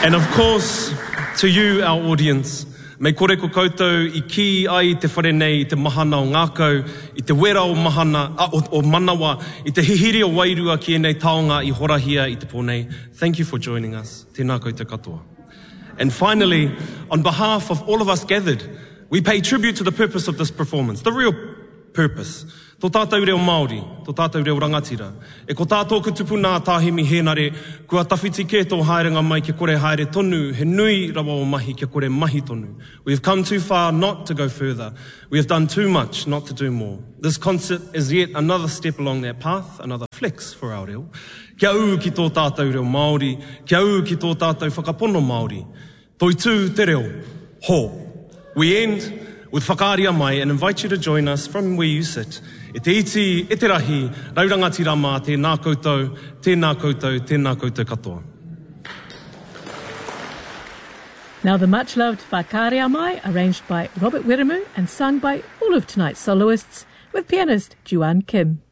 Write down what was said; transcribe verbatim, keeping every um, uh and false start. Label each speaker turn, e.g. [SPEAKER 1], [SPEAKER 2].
[SPEAKER 1] And of course, to you, our audience, me kore ko koutou i ki ai te wharenei i te mahana o ngākau, i te wera o mahana, a, o, o manawa, i te hihiri o wairua ki enei taonga i horahia i te pōnei. Thank you for joining us. Tēnā koutou katoa. And finally, on behalf of all of us gathered, we pay tribute to the purpose of this performance, the real purpose. Tō tātou reo Māori, tō tātou reo rangatira. E ko tātou ka tupu nā tāhemi hēnare, kua tawhiti kē tō haerenga mai ke kore haere tonu, he nui rawa o mahi ke kore mahi tonu. We have come too far not to go further. We have done too much not to do more. This concert is yet another step along that path, another flex for our reo. Kia uu ki tō tātou reo Māori, kia uu ki tō tātou whakapono Māori. Toi tū te reo, ho. We end with whakaaria mai and invite you to join us from where you sit. E te iti, e te rahi, raurangatira mā, tēnā koutou, tēnā koutou, tēnā koutou katoa.
[SPEAKER 2] Now the much-loved Whakaaria Mai, arranged by Robert Wiremu and sung by all of tonight's soloists, with pianist Juan Kim.